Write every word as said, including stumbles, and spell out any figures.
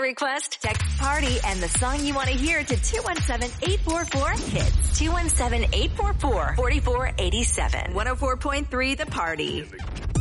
request? Text PARTY and the song you want to hear to two one seven, eight four four, HITS. two one seven, eight four four, four four eight seven. one oh four point three The Party.